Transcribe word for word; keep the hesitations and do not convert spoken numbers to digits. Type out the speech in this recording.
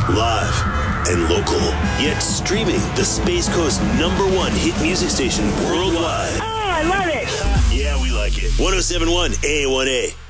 Live and local. Yet streaming the Space Coast number one hit music station worldwide. Oh, I love it. Yeah, we like it. one oh seven point one A one A.